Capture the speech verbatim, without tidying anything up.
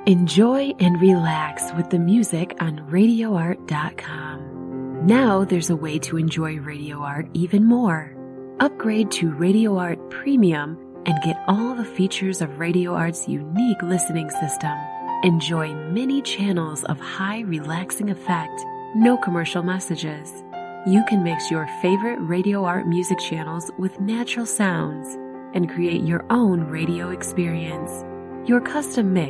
Enjoy and relax with the music on radio art dot com. Now there's a way to enjoy Radio Art even more. Upgrade to Radio Art Premium and get all the features of Radio Art's unique listening system. Enjoy many channels of high relaxing effect, no commercial messages. You can mix your favorite Radio Art music channels with natural sounds and create your own radio experience. Your custom mix